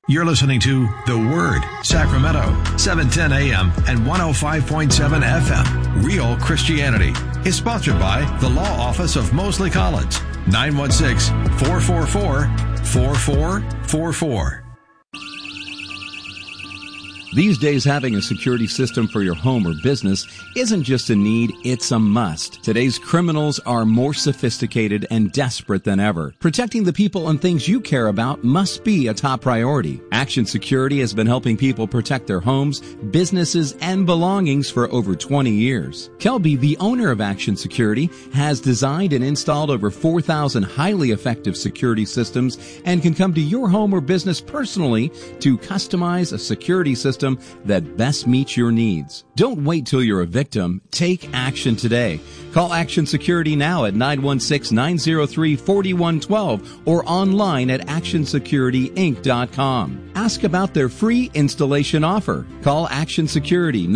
You're listening to The Word, Sacramento, 710 AM and 105.7 FM. Real Christianity is sponsored by the Law Office of Mosley Collins, 916-444-4444. These days, having a security system for your home or business isn't just a need, it's a must. Today's criminals are more sophisticated and desperate than ever. Protecting the people and things you care about must be a top priority. Action Security has been helping people protect their homes, businesses, and belongings for over 20 years. Kelby, the owner of Action Security, has designed and installed over 4,000 highly effective security systems and can come to your home or business personally to customize a security system that best meets your needs. Don't wait till you're a victim. Take action today. Call Action Security now at 916-903-4112 or online at actionsecurityinc.com. Ask about their free installation offer. Call Action Security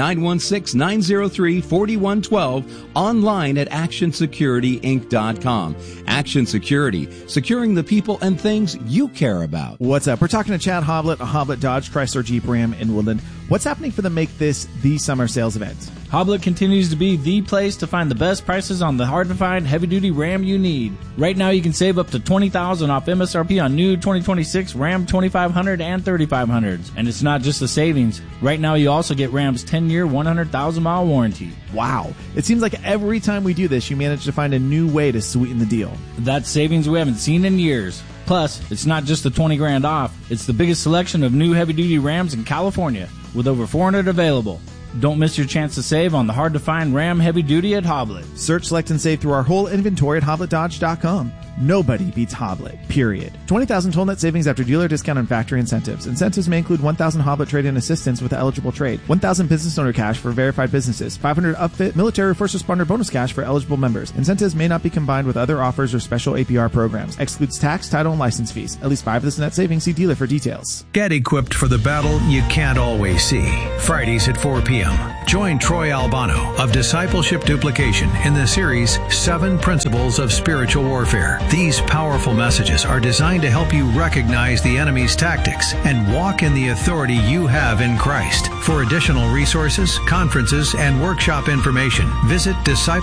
916-903-4112 online at actionsecurityinc.com. Action Security, securing the people and things you care about. What's up? We're talking to Chad Hoblet, a Hoblet Dodge Chrysler Jeep Ram in Woodland. What's happening for them Make This the summer sales event? Hoblet continues to be the place to find the best prices on the hard-to-find heavy-duty Ram you need. Right now, you can save up to $20,000 off MSRP on new 2026 Ram 2500 and 3500s. And it's not just the savings. Right now, you also get Ram's 10-year, 100,000-mile warranty. Wow. It seems like every time we do this, you manage to find a new way to sweeten the deal. That's savings we haven't seen in years. Plus, it's not just the 20 grand off. It's the biggest selection of new heavy-duty Rams in California, with over 400 available. Don't miss your chance to save on the hard-to-find Ram Heavy Duty at Hoblet. Search, select, and save through our whole inventory at HobletDodge.com. Nobody beats Hoblet, period. 20,000 total net savings after dealer discount and factory incentives. Incentives may include 1,000 Hoblet trade-in assistance with eligible trade, 1,000 business owner cash for verified businesses, 500 upfit military first responder bonus cash for eligible members. Incentives may not be combined with other offers or special APR programs. Excludes tax, title, and license fees. At least 5 of this net savings. See dealer for details. Get equipped for the battle you can't always see. Fridays at 4 p.m. Join Troy Albano of Discipleship Duplication in the series 7 Principles of Spiritual Warfare. These powerful messages are designed to help you recognize the enemy's tactics and walk in the authority you have in Christ. For additional resources, conferences, and workshop information, visit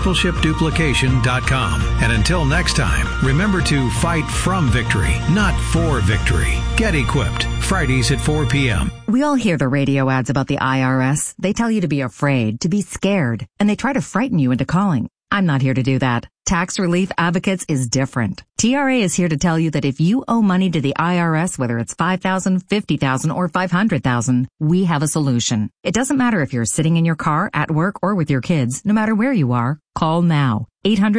discipleshipduplication.com. And until next time, remember to fight from victory, not for victory. Get equipped. Fridays at 4 p.m. We all hear the radio ads about the IRS. They tell you to be afraid, to be scared, and they try to frighten you into calling. I'm not here to do that. Tax Relief Advocates is different. TRA is here to tell you that if you owe money to the IRS, whether it's $5,000, $50,000, or $500,000, we have a solution. It doesn't matter if you're sitting in your car, at work, or with your kids. No matter where you are, call now.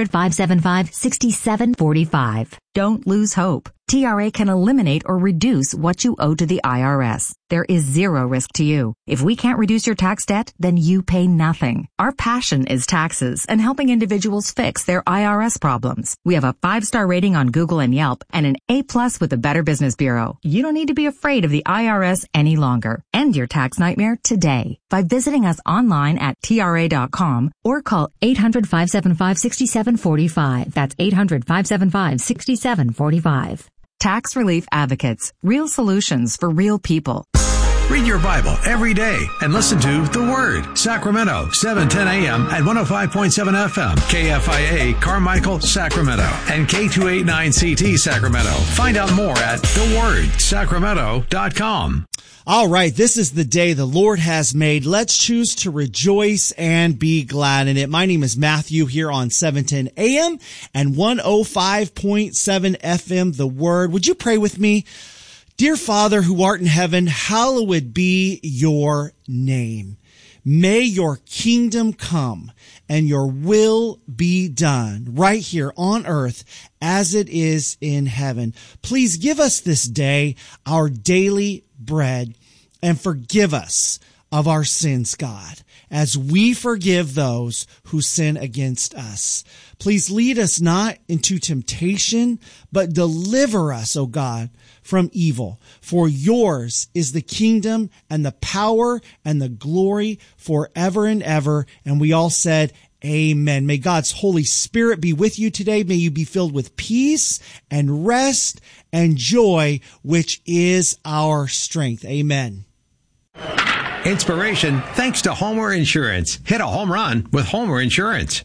800-575-6745. Don't lose hope. TRA can eliminate or reduce what you owe to the IRS. There is zero risk to you. If we can't reduce your tax debt, then you pay nothing. Our passion is taxes and helping individuals fix their IRS problems. We have a 5-star rating on Google and Yelp and an A+ with the Better Business Bureau. You don't need to be afraid of the IRS any longer. End your tax nightmare today by visiting us online at TRA.com or call 800-575-6745. That's 800-575-6745. Tax Relief Advocates. Real solutions for real people. Read your Bible every day and listen to The Word. Sacramento, 710 a.m. at 105.7 FM. KFIA, Carmichael, Sacramento. And K289CT, Sacramento. Find out more at thewordsacramento.com. All right, this is the day the Lord has made. Let's choose to rejoice and be glad in it. My name is Matthew here on 710 AM and 105.7 FM, The Word. Would you pray with me? Dear Father who art in heaven, hallowed be your name. May your kingdom come and your will be done right here on earth as it is in heaven. Please give us this day our daily bread and forgive us of our sins, God, as we forgive those who sin against us. Please lead us not into temptation, but deliver us, O God, from evil. For yours is the kingdom and the power and the glory forever and ever. And we all said, amen. May God's Holy Spirit be with you today. May you be filled with peace and rest and joy, which is our strength. Amen. Inspiration thanks to Homer Insurance. Hit a home run with Homer Insurance.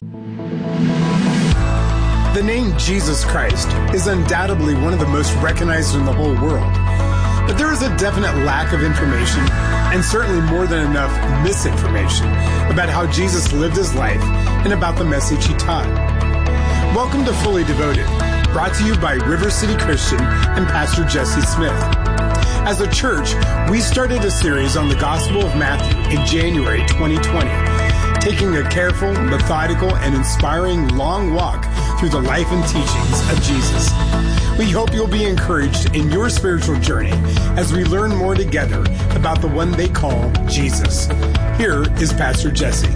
The name Jesus Christ is undoubtedly one of the most recognized in the whole world. But there is a definite lack of information, and certainly more than enough misinformation, about how Jesus lived his life and about the message he taught. Welcome to Fully Devoted, brought to you by River City Christian and Pastor Jesse Smith. As a church, we started a series on the Gospel of Matthew in January 2020, taking a careful, methodical, and inspiring long walk through the life and teachings of Jesus. We hope you'll be encouraged in your spiritual journey as we learn more together about the one they call Jesus. Here is Pastor Jesse.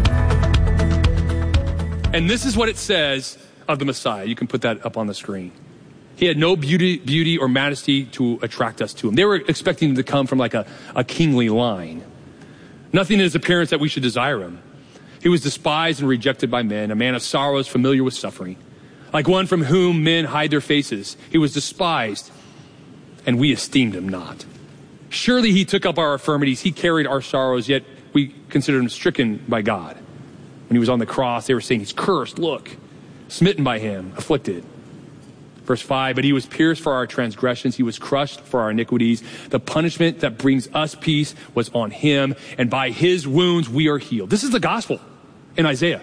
And this is what it says of the Messiah. You can put that up on the screen. He had no beauty or majesty to attract us to him. They were expecting him to come from like a kingly line. Nothing in his appearance that we should desire him. He was despised and rejected by men, a man of sorrows, familiar with suffering. Like one from whom men hide their faces. He was despised, and we esteemed him not. Surely he took up our infirmities. He carried our sorrows, yet we considered him stricken by God. When he was on the cross, they were saying, he's cursed, look, smitten by him, afflicted. Verse 5, but he was pierced for our transgressions. He was crushed for our iniquities. The punishment that brings us peace was on him, and by his wounds we are healed. This is the gospel in Isaiah.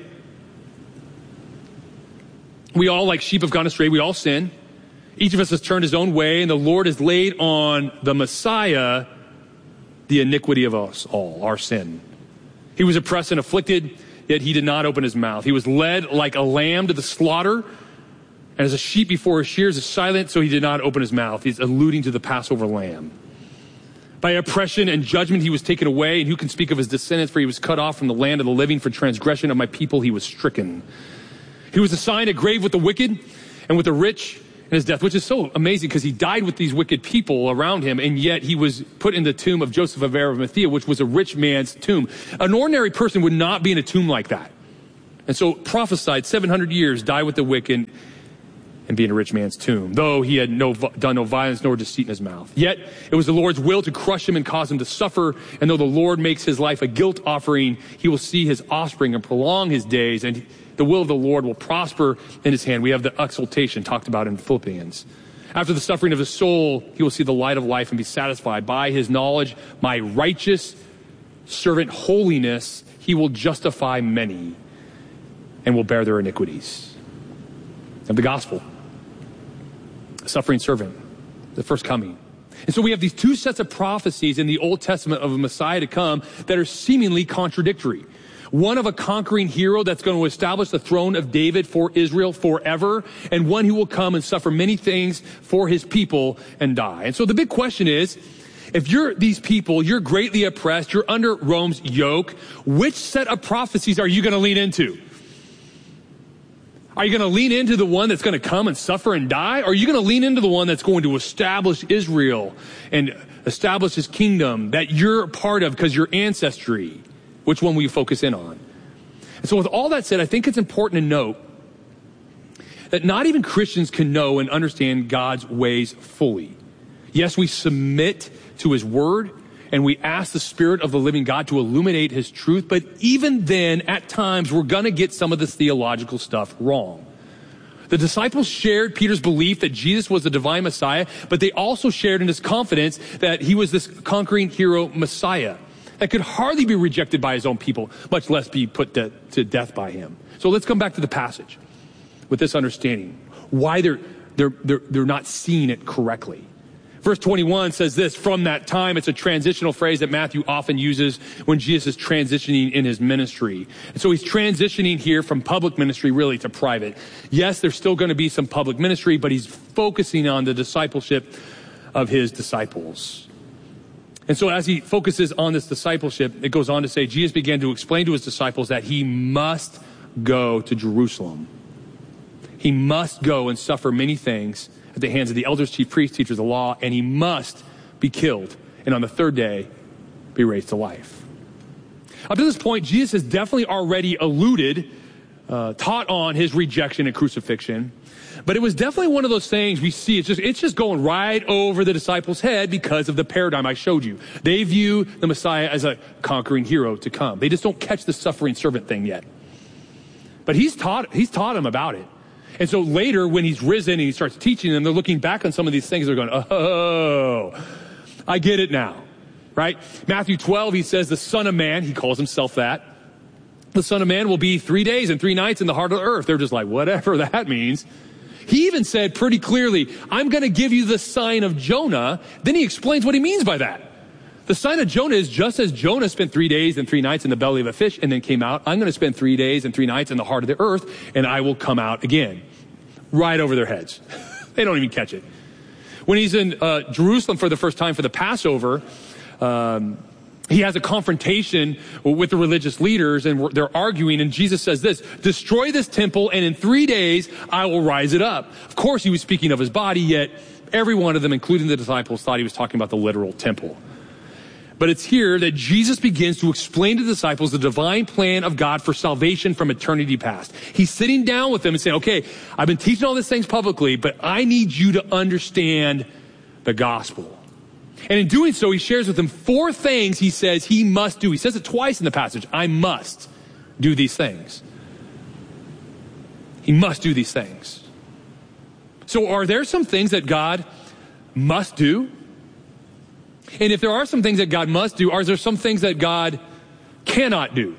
We all, like sheep, have gone astray. We all sin. Each of us has turned his own way, and the Lord has laid on the Messiah the iniquity of us all, our sin. He was oppressed and afflicted, yet he did not open his mouth. He was led like a lamb to the slaughter, and as a sheep before his shears is silent, so he did not open his mouth. He's alluding to the Passover lamb. By oppression and judgment he was taken away, and who can speak of his descendants? For he was cut off from the land of the living. For transgression of my people he was stricken. He was assigned a grave with the wicked and with the rich in his death, which is so amazing because he died with these wicked people around him, and yet he was put in the tomb of Joseph of Arimathea, which was a rich man's tomb. An ordinary person would not be in a tomb like that. And so prophesied 700 years, die with the wicked and be in a rich man's tomb, though he had done no violence nor deceit in his mouth. Yet it was the Lord's will to crush him and cause him to suffer, and though the Lord makes his life a guilt offering, he will see his offspring and prolong his days, and the will of the Lord will prosper in his hand. We have the exaltation talked about in Philippians. After the suffering of his soul, he will see the light of life and be satisfied. By his knowledge, my righteous servant holiness, he will justify many and will bear their iniquities. Of the gospel, suffering servant, the first coming. And so we have these two sets of prophecies in the Old Testament of a Messiah to come that are seemingly contradictory. One of a conquering hero that's going to establish the throne of David for Israel forever, and one who will come and suffer many things for his people and die. And so the big question is, if you're these people, you're greatly oppressed, you're under Rome's yoke, which set of prophecies are you going to lean into? Are you going to lean into the one that's going to come and suffer and die? Or are you going to lean into the one that's going to establish Israel and establish his kingdom that you're a part of because your ancestry? Which one will you focus in on? And so with all that said, I think it's important to note that not even Christians can know and understand God's ways fully. Yes, we submit to his word and we ask the Spirit of the living God to illuminate his truth, but even then, at times, we're going to get some of this theological stuff wrong. The disciples shared Peter's belief that Jesus was the divine Messiah, but they also shared in his confidence that he was this conquering hero Messiah that could hardly be rejected by his own people, much less be put to death by him. So let's come back to the passage with this understanding, why they're not seeing it correctly. Verse 21 says this, from that time. It's a transitional phrase that Matthew often uses when Jesus is transitioning in his ministry. And so he's transitioning here from public ministry really to private. Yes, there's still going to be some public ministry, but he's focusing on the discipleship of his disciples. And so as he focuses on this discipleship, it goes on to say, Jesus began to explain to his disciples that he must go to Jerusalem. He must go and suffer many things at the hands of the elders, chief priests, teachers of the law, and he must be killed, and on the third day be raised to life. Up to this point, Jesus has definitely already alluded taught on his rejection and crucifixion. But it was definitely one of those things we see. It's just going right over the disciples' head because of the paradigm I showed you. They view the Messiah as a conquering hero to come. They just don't catch the suffering servant thing yet. But he's taught them about it. And so later when he's risen and he starts teaching them, they're looking back on some of these things. They're going, oh, I get it now, right? Matthew 12, he says the Son of Man, he calls himself that. The Son of Man will be 3 days and 3 nights in the heart of the earth. They're just like, whatever that means. He even said pretty clearly, I'm going to give you the sign of Jonah. Then he explains what he means by that. The sign of Jonah is just as Jonah spent 3 days and 3 nights in the belly of a fish and then came out, I'm going to spend 3 days and 3 nights in the heart of the earth and I will come out again. Right over their heads. They don't even catch it. When he's in Jerusalem for the first time for the Passover, he has a confrontation with the religious leaders and they're arguing, and Jesus says this, destroy this temple and in 3 days I will rise it up. Of course he was speaking of his body, yet every one of them, including the disciples, thought he was talking about the literal temple. But it's here that Jesus begins to explain to the disciples the divine plan of God for salvation from eternity past. He's sitting down with them and saying, okay, I've been teaching all these things publicly, but I need you to understand the gospel. And in doing so, he shares with them 4 things he says he must do. He says it twice in the passage. I must do these things. He must do these things. So are there some things that God must do? And if there are some things that God must do, are there some things that God cannot do?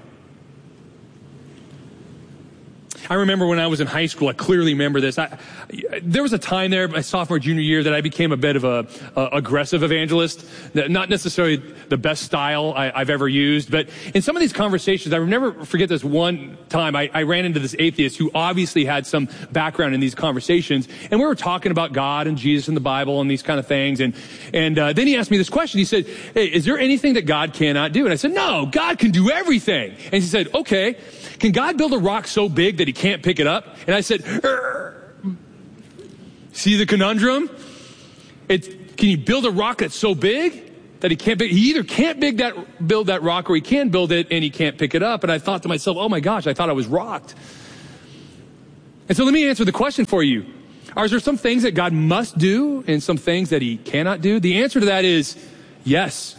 I remember when I was in high school, I clearly remember this. There was a time there, my sophomore, junior year, that I became a bit of a aggressive evangelist. Not necessarily the best style I've ever used, but in some of these conversations, I will never forget this one time. I ran into this atheist who obviously had some background in these conversations, and we were talking about God and Jesus and the Bible and these kind of things. And then he asked me this question. He said, hey, is there anything that God cannot do? And I said, no, God can do everything. And he said, okay, can God build a rock so big that he can't pick it up? And I said, see the conundrum? Can you build a rock that's so big that he can't he either can't build that rock, or he can build it and he can't pick it up. And I thought to myself, oh my gosh, I thought I was rocked. And so let me answer the question for you. Are there some things that God must do and some things that he cannot do? The answer to that is yes.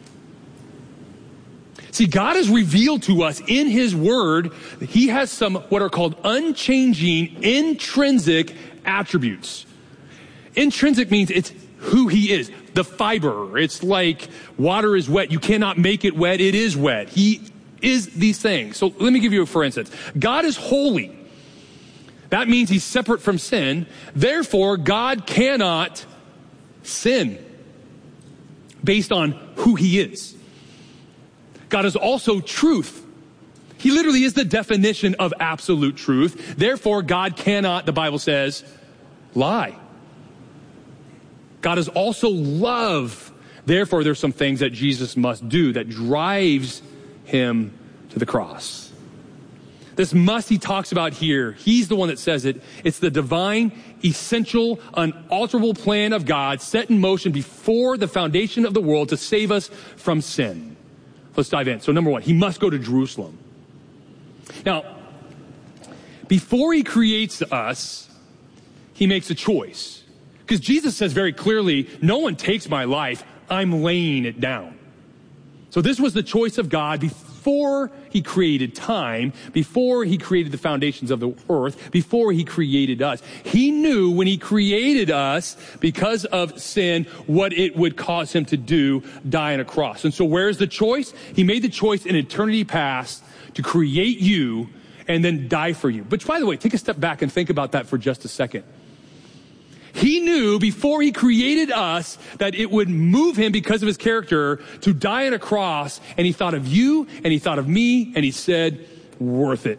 See, God has revealed to us in his word that he has some what are called unchanging intrinsic attributes. Intrinsic means it's who he is. The fiber. It's like water is wet. You cannot make it wet. It is wet. He is these things. So let me give you for instance. God is holy. That means he's separate from sin. Therefore, God cannot sin based on who he is. God is also truth. He literally is the definition of absolute truth. Therefore, God cannot, the Bible says, lie. God is also love. Therefore, there's some things that Jesus must do that drives him to the cross. This must he talks about here, he's the one that says it. It's the divine, essential, unalterable plan of God set in motion before the foundation of the world to save us from sin. Let's dive in. So number 1, he must go to Jerusalem. Now, before he creates us, he makes a choice. Because Jesus says very clearly, no one takes my life, I'm laying it down. So this was the choice of God before he created time, before he created the foundations of the earth, before he created us. He knew when he created us, because of sin, what it would cause him to do, die on a cross. And so where's the choice? He made the choice in eternity past to create you and then die for you. But by the way, take a step back and think about that for just a second. He knew before he created us that it would move him because of his character to die on a cross, and he thought of you and he thought of me and he said, worth it.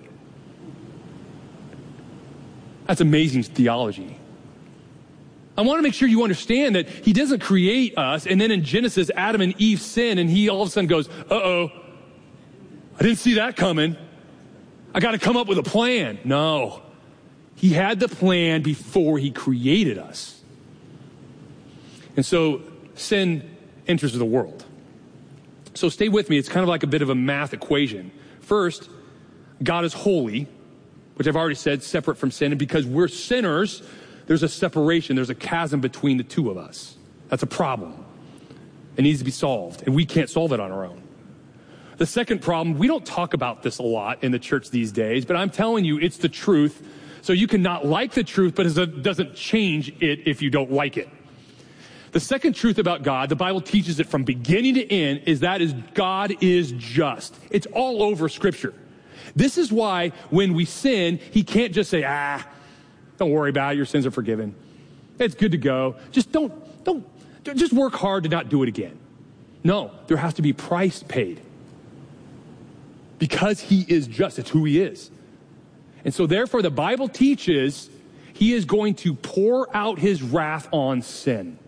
That's amazing theology. I want to make sure you understand that he doesn't create us and then in Genesis, Adam and Eve sin and he all of a sudden goes, uh-oh, I didn't see that coming. I got to come up with a plan. No. He had the plan before he created us. And so sin enters the world. So stay with me. It's kind of like a bit of a math equation. First, God is holy. which I've already said, separate from sin. And because we're sinners, there's a separation. There's a chasm between the two of us. That's a problem. It needs to be solved, and we can't solve it on our own. The second problem, we don't talk about this a lot in the church these days, but I'm telling you, it's the truth. So you can not like the truth, but it doesn't change it if you don't like it. The second truth about God, the Bible teaches it from beginning to end, is God is just. It's all over Scripture. This is why when we sin, he can't just say, don't worry about it, your sins are forgiven. It's good to go. Just just work hard to not do it again. No, there has to be a price paid. Because he is just, it's who he is. And so therefore the Bible teaches he is going to pour out his wrath on sin.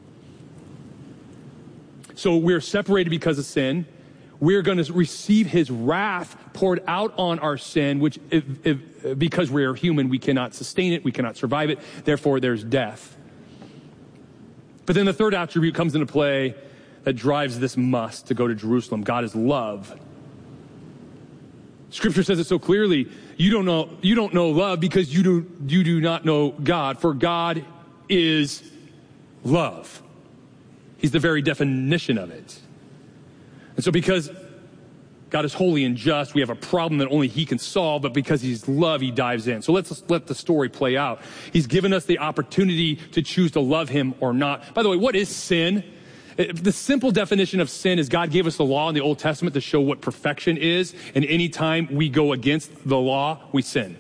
So we're separated because of sin. We're going to receive his wrath poured out on our sin, which because we are human, we cannot sustain it, we cannot survive it. Therefore, there's death. But then the third attribute comes into play that drives this must to go to Jerusalem. God is love. Scripture says it so clearly. You don't know love because you do not know God, for God is love. He's the very definition of it. And so because God is holy and just, we have a problem that only he can solve, but because he's love, he dives in. So let's let the story play out. He's given us the opportunity to choose to love him or not. By the way, what is sin? The simple definition of sin is God gave us the law in the Old Testament to show what perfection is, and any time we go against the law, we sin.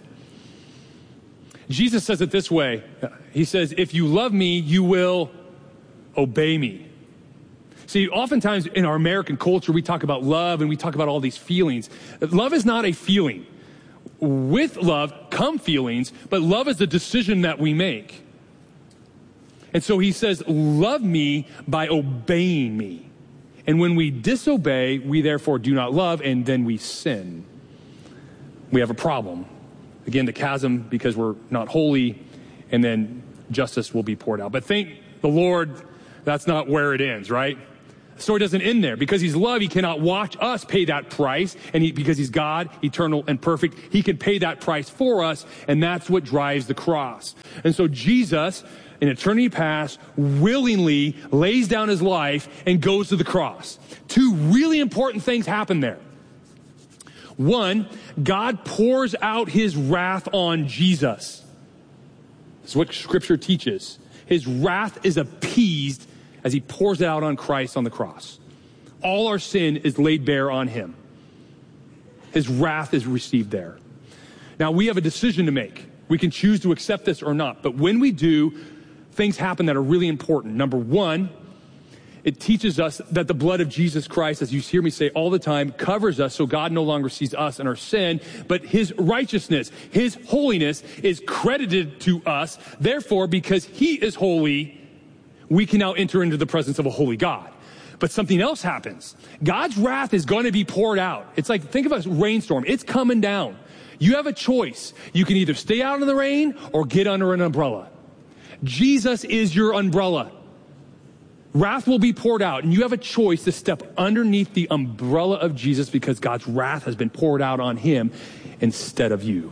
Jesus says it this way. He says, if you love me, you will obey me. See, oftentimes in our American culture, we talk about love and we talk about all these feelings. Love is not a feeling. With love come feelings, but love is a decision that we make. And so he says, love me by obeying me. And when we disobey, we therefore do not love, and then we sin. We have a problem. Again, the chasm because we're not holy, and then justice will be poured out. But thank the Lord, that's not where it ends, right? The story doesn't end there. Because he's love, he cannot watch us pay that price. And because he's God, eternal and perfect, he can pay that price for us. And that's what drives the cross. And so Jesus, in eternity past, willingly lays down his life and goes to the cross. Two really important things happen there. One, God pours out his wrath on Jesus. That's what Scripture teaches. His wrath is appeased as he pours it out on Christ on the cross. All our sin is laid bare on him. His wrath is received there. Now, we have a decision to make. We can choose to accept this or not. But when we do, things happen that are really important. Number one, it teaches us that the blood of Jesus Christ, as you hear me say all the time, covers us so God no longer sees us and our sin, but his righteousness, his holiness is credited to us. Therefore, because he is holy, we can now enter into the presence of a holy God. But something else happens. God's wrath is going to be poured out. It's like, think of a rainstorm. It's coming down. You have a choice. You can either stay out in the rain or get under an umbrella. Jesus is your umbrella. Wrath will be poured out, and you have a choice to step underneath the umbrella of Jesus because God's wrath has been poured out on him instead of you.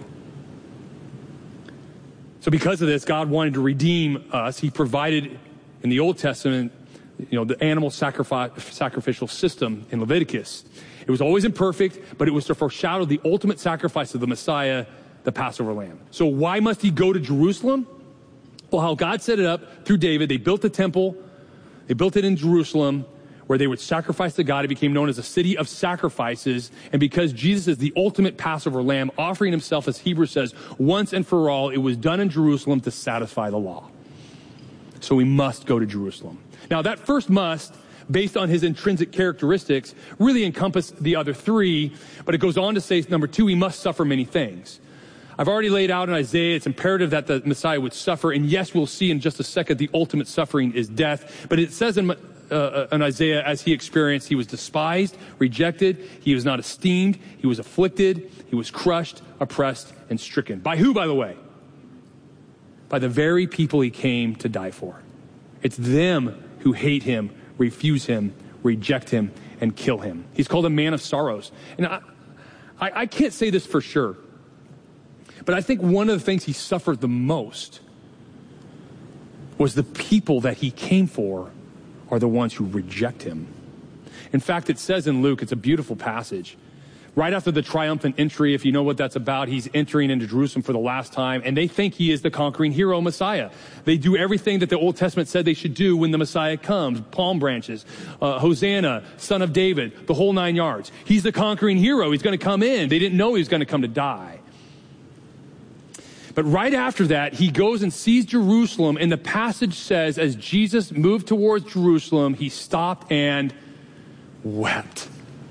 So because of this, God wanted to redeem us. He provided in the Old Testament, the animal sacrificial system in Leviticus. It was always imperfect, but it was to foreshadow the ultimate sacrifice of the Messiah, the Passover lamb. So why must he go to Jerusalem? Well, how God set it up through David, they built the temple. They built it in Jerusalem where they would sacrifice to God. It became known as a city of sacrifices. And because Jesus is the ultimate Passover lamb, offering himself, as Hebrews says, once and for all, it was done in Jerusalem to satisfy the law. So we must go to Jerusalem. Now, that first must, based on his intrinsic characteristics, really encompass the other three. But it goes on to say, number two, he must suffer many things. I've already laid out in Isaiah, it's imperative that the Messiah would suffer. And yes, we'll see in just a second, the ultimate suffering is death. But it says in Isaiah, as he experienced, he was despised, rejected. He was not esteemed. He was afflicted. He was crushed, oppressed, and stricken. By who, by the way? By the very people he came to die for. It's them who hate him, refuse him, reject him, and kill him. He's called a man of sorrows. And I can't say this for sure. But I think one of the things he suffered the most was the people that he came for are the ones who reject him. In fact, it says in Luke, it's a beautiful passage. Right after the triumphant entry, if you know what that's about, he's entering into Jerusalem for the last time, and they think he is the conquering hero Messiah. They do everything that the Old Testament said they should do when the Messiah comes. Palm branches, Hosanna, son of David, the whole 9 yards. He's the conquering hero. He's going to come in. They didn't know he was going to come to die. But right after that, he goes and sees Jerusalem, and the passage says, as Jesus moved towards Jerusalem, he stopped and wept.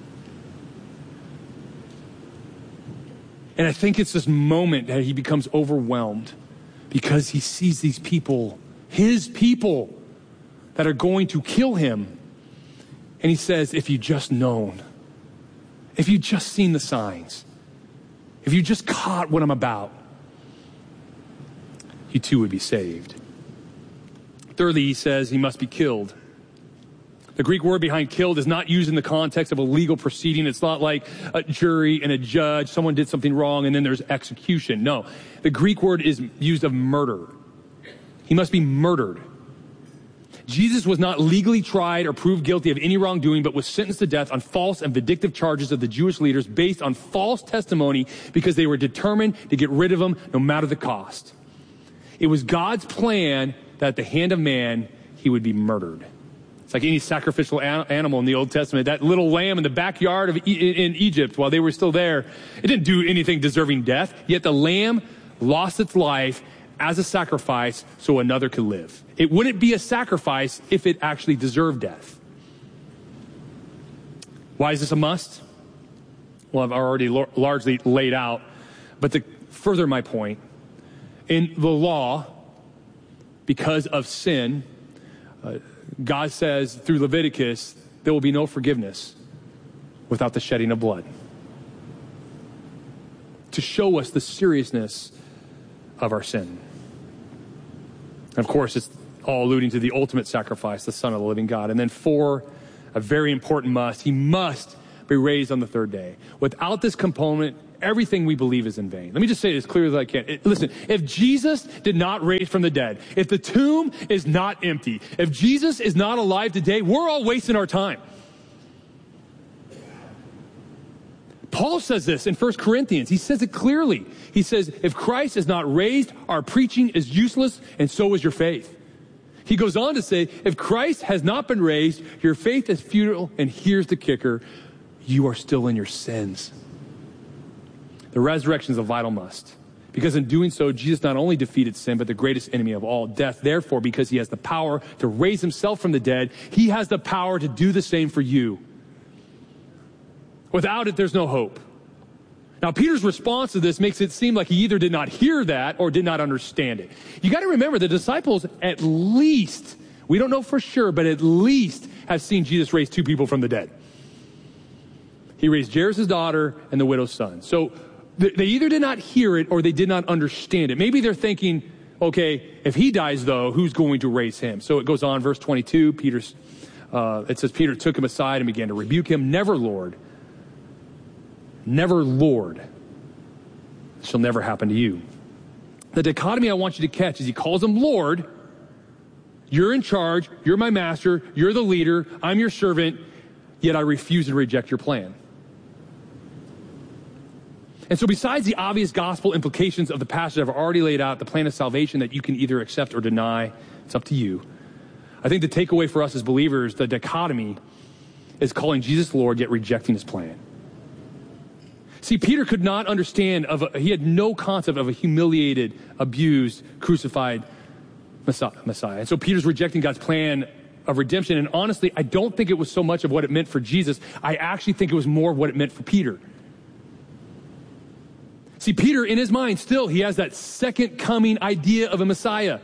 And I think it's this moment that he becomes overwhelmed because he sees these people, his people, that are going to kill him. And he says, if you just known, if you just seen the signs, if you just caught what I'm about, you too would be saved. Thirdly, he says he must be killed. The Greek word behind killed is not used in the context of a legal proceeding. It's not like a jury and a judge, someone did something wrong and then there's execution. No, the Greek word is used of murder. He must be murdered. Jesus was not legally tried or proved guilty of any wrongdoing, but was sentenced to death on false and vindictive charges of the Jewish leaders based on false testimony because they were determined to get rid of him no matter the cost. It was God's plan that at the hand of man, he would be murdered. It's like any sacrificial animal in the Old Testament. That little lamb in the backyard in Egypt while they were still there, it didn't do anything deserving death. Yet the lamb lost its life as a sacrifice so another could live. It wouldn't be a sacrifice if it actually deserved death. Why is this a must? Well, I've already largely laid out. But to further my point, in the law, because of sin, God says through Leviticus, there will be no forgiveness without the shedding of blood. To show us the seriousness of our sin. And of course, it's all alluding to the ultimate sacrifice, the Son of the living God. And then 4, a very important must. He must be raised on the third day. Without this component, everything we believe is in vain. Let me just say it as clearly as I can. Listen, if Jesus did not raise from the dead, if the tomb is not empty, if Jesus is not alive today, we're all wasting our time. Paul says this in 1 Corinthians. He says it clearly. He says, if Christ is not raised, our preaching is useless, and so is your faith. He goes on to say, if Christ has not been raised, your faith is futile, and here's the kicker, you are still in your sins. The resurrection is a vital must. Because in doing so, Jesus not only defeated sin, but the greatest enemy of all, death. Therefore, because he has the power to raise himself from the dead, he has the power to do the same for you. Without it, there's no hope. Now, Peter's response to this makes it seem like he either did not hear that or did not understand it. You got to remember, the disciples at least, we don't know for sure, but at least have seen Jesus raise 2 people from the dead. He raised Jairus' daughter and the widow's son. So they either did not hear it or they did not understand it. Maybe they're thinking, okay, if he dies though, who's going to raise him? So it goes on, verse 22, it says, Peter took him aside and began to rebuke him. Never, Lord. Never, Lord. This shall never happen to you. The dichotomy I want you to catch is he calls him Lord. You're in charge. You're my master. You're the leader. I'm your servant. Yet I refuse and reject your plan. And so besides the obvious gospel implications of the passage I've already laid out, the plan of salvation that you can either accept or deny, it's up to you. I think the takeaway for us as believers, the dichotomy, is calling Jesus Lord, yet rejecting his plan. See, Peter could not understand, he had no concept of a humiliated, abused, crucified Messiah. And so Peter's rejecting God's plan of redemption. And honestly, I don't think it was so much of what it meant for Jesus. I actually think it was more of what it meant for Peter. See, Peter, in his mind, still, he has that second coming idea of a Messiah.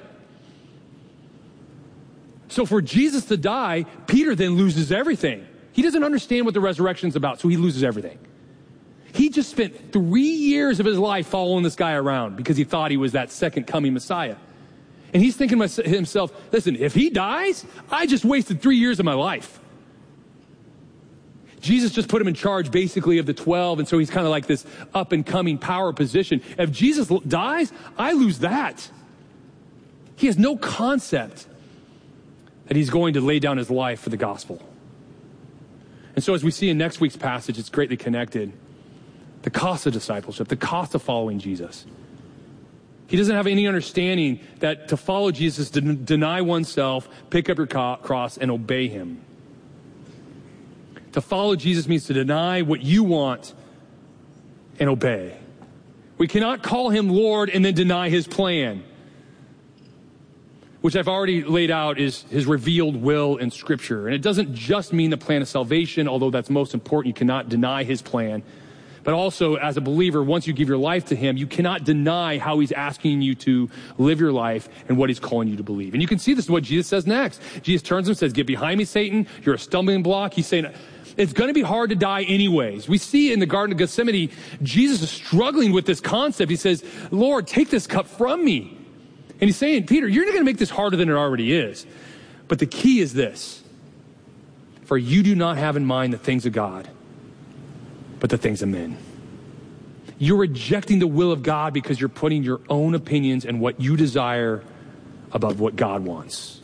So for Jesus to die, Peter then loses everything. He doesn't understand what the resurrection is about, so he loses everything. He just spent 3 years of his life following this guy around because he thought he was that second coming Messiah. And he's thinking to himself, listen, if he dies, I just wasted 3 years of my life. Jesus just put him in charge basically of the 12, and so he's kind of like this up-and-coming power position. If Jesus dies, I lose that. He has no concept that he's going to lay down his life for the gospel. And so as we see in next week's passage, it's greatly connected. The cost of discipleship, the cost of following Jesus. He doesn't have any understanding that to follow Jesus, to deny oneself, pick up your cross, and obey him. To follow Jesus means to deny what you want and obey. We cannot call him Lord and then deny his plan, which I've already laid out is his revealed will in Scripture. And it doesn't just mean the plan of salvation, although that's most important. You cannot deny his plan. But also, as a believer, once you give your life to him, you cannot deny how he's asking you to live your life and what he's calling you to believe. And you can see this is what Jesus says next. Jesus turns and says, "Get behind me, Satan. You're a stumbling block." He's saying, it's going to be hard to die anyways. We see in the Garden of Gethsemane, Jesus is struggling with this concept. He says, "Lord, take this cup from me." And he's saying, Peter, you're not going to make this harder than it already is. But the key is this: for you do not have in mind the things of God, but the things of men. You're rejecting the will of God because you're putting your own opinions and what you desire above what God wants.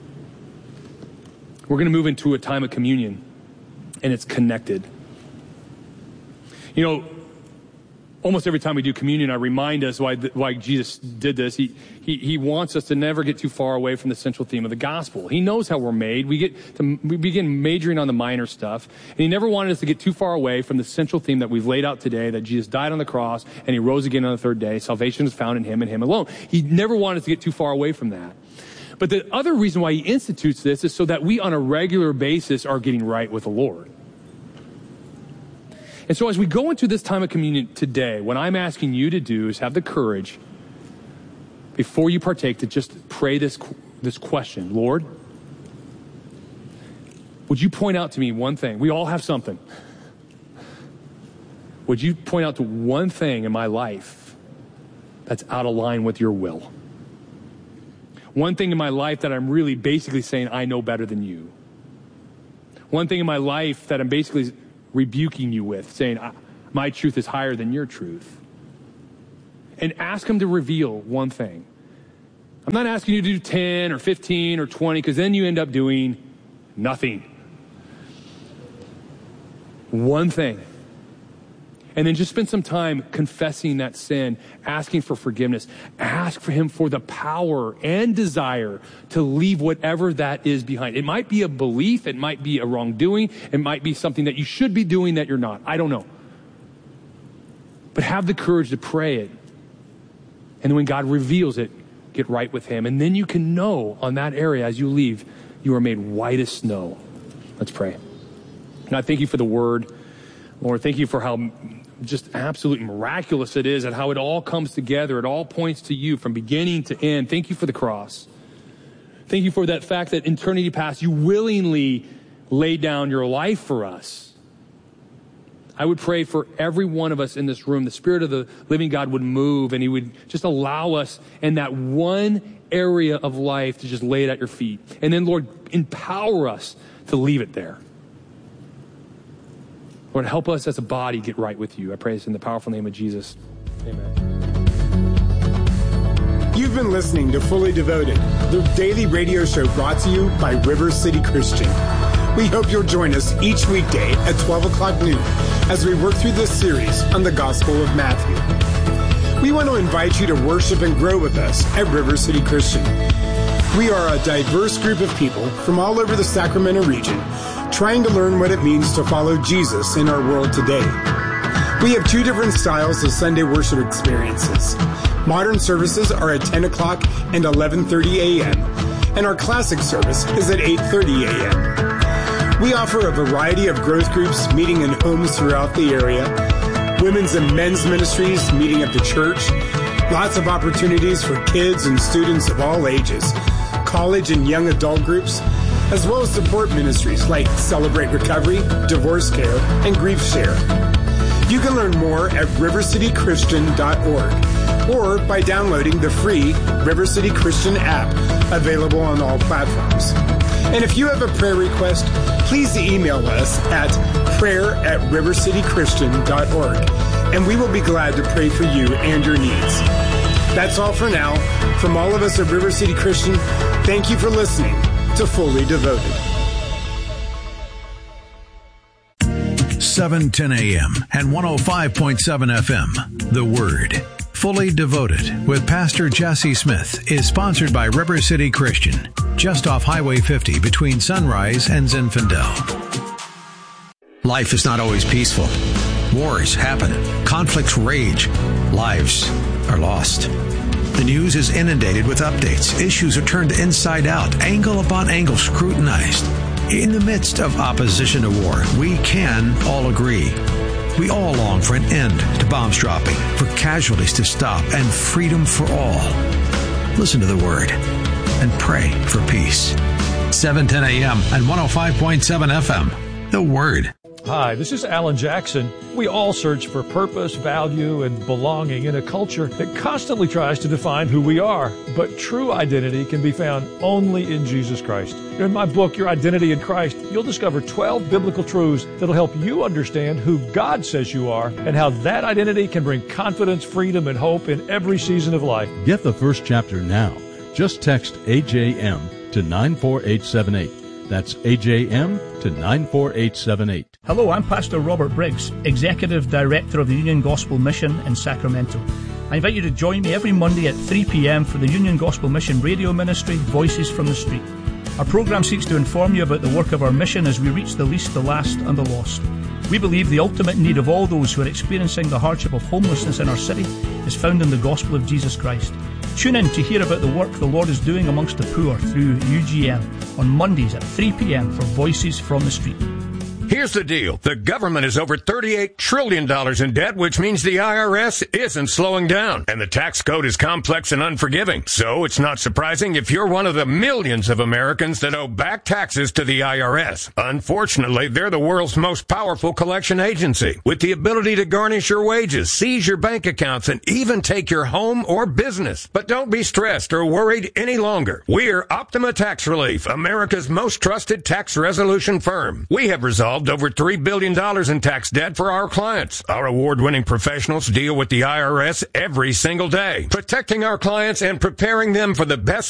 We're going to move into a time of communion, and it's connected. You know, almost every time we do communion, I remind us why Jesus did this. He wants us to never get too far away from the central theme of the gospel. He knows how we're made. We begin majoring on the minor stuff. And he never wanted us to get too far away from the central theme that we've laid out today, that Jesus died on the cross and he rose again on the third day. Salvation is found in him and him alone. He never wanted us to get too far away from that. But the other reason why he institutes this is so that we on a regular basis are getting right with the Lord. And so as we go into this time of communion today, what I'm asking you to do is have the courage, before you partake, to just pray this question. Lord, would you point out to me one thing? We all have something. Would you point out to one thing in my life that's out of line with your will? One thing in my life that I'm really basically saying I know better than you. One thing in my life that I'm basically rebuking you with, saying my truth is higher than your truth. And ask him to reveal one thing. I'm not asking you to do 10 or 15 or 20, because then you end up doing nothing. One thing. And then just spend some time confessing that sin, asking for forgiveness. Ask for him for the power and desire to leave whatever that is behind. It might be a belief. It might be a wrongdoing. It might be something that you should be doing that you're not. I don't know. But have the courage to pray it. And then when God reveals it, get right with him. And then you can know on that area as you leave, you are made white as snow. Let's pray. God, thank you for the word. Lord, thank you for how just absolutely miraculous it is and how it all comes together. It all points to you from beginning to end. Thank you for the cross. Thank you for that fact that in eternity past, you willingly laid down your life for us. I would pray for every one of us in this room, the Spirit of the living God would move and he would just allow us in that one area of life to just lay it at your feet. And then, Lord, empower us to leave it there. Lord, help us as a body get right with you. I pray this in the powerful name of Jesus. Amen. You've been listening to Fully Devoted, the daily radio show brought to you by River City Christian. We hope you'll join us each weekday at 12 o'clock noon as we work through this series on the Gospel of Matthew. We want to invite you to worship and grow with us at River City Christian. We are a diverse group of people from all over the Sacramento region trying to learn what it means to follow Jesus in our world today. We have two different styles of Sunday worship experiences. Modern services are at 10 o'clock and 11:30 a.m., and our classic service is at 8:30 a.m. We offer a variety of growth groups meeting in homes throughout the area, women's and men's ministries meeting at the church, lots of opportunities for kids and students of all ages, college and young adult groups, as well as support ministries like Celebrate Recovery, Divorce Care, and Grief Share. You can learn more at rivercitychristian.org or by downloading the free River City Christian app available on all platforms. And if you have a prayer request, please email us at prayer@rivercitychristian.org, and we will be glad to pray for you and your needs. That's all for now. From all of us at River City Christian, thank you for listening to Fully Devoted. 710 AM and 105.7 FM. The Word. Fully Devoted with Pastor Jesse Smith is sponsored by River City Christian, just off Highway 50 between Sunrise and Zinfandel. Life is not always peaceful. Wars happen. Conflicts rage. Lives are lost. The news is inundated with updates. Issues are turned inside out, angle upon angle scrutinized. In the midst of opposition to war, we can all agree. We all long for an end to bombs dropping, for casualties to stop, and freedom for all. Listen to the Word and pray for peace. 710 AM and 105.7 FM. The Word. Hi, this is Alan Jackson. We all search for purpose, value, and belonging in a culture that constantly tries to define who we are. But true identity can be found only in Jesus Christ. In my book, Your Identity in Christ, you'll discover 12 biblical truths that'll help you understand who God says you are and how that identity can bring confidence, freedom, and hope in every season of life. Get the first chapter now. Just text AJM to 94878. That's AJM to 94878. Hello, I'm Pastor Robert Briggs, Executive Director of the Union Gospel Mission in Sacramento. I invite you to join me every Monday at 3 p.m. for the Union Gospel Mission radio ministry, Voices from the Street. Our program seeks to inform you about the work of our mission as we reach the least, the last, and the lost. We believe the ultimate need of all those who are experiencing the hardship of homelessness in our city is found in the gospel of Jesus Christ. Tune in to hear about the work the Lord is doing amongst the poor through UGM on Mondays at 3 p.m. for Voices from the Street. Here's the deal. The government is over $38 trillion in debt, which means the IRS isn't slowing down. And the tax code is complex and unforgiving. So it's not surprising if you're one of the millions of Americans that owe back taxes to the IRS. Unfortunately, they're the world's most powerful collection agency, with the ability to garnish your wages, seize your bank accounts, and even take your home or business. But don't be stressed or worried any longer. We're Optima Tax Relief, America's most trusted tax resolution firm. We have resolved over $3 billion in tax debt for our clients. Our award-winning professionals deal with the IRS every single day, protecting our clients and preparing them for the best